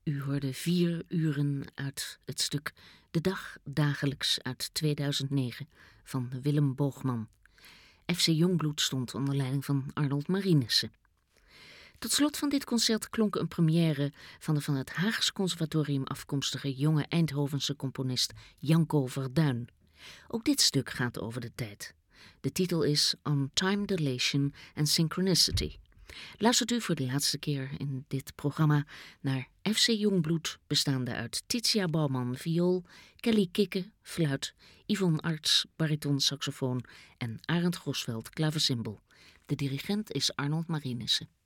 U hoorde 4 uren uit het stuk De Dag Dagelijks uit 2009 van Willem Boogman. FC Jongbloed stond onder leiding van Arnold Marienissen. Tot slot van dit concert klonk een première van de van het Haags Conservatorium afkomstige jonge Eindhovense componist Janko Verduin. Ook dit stuk gaat over de tijd. De titel is On Time Dilation and Synchronicity. Luistert u voor de laatste keer in dit programma naar FC Jongbloed, bestaande uit Titia Bouwman viool, Kelly Kikke fluit, Yvonne Arts bariton saxofoon en Arend Grosveld klaversymbal. De dirigent is Arnold Marienissen.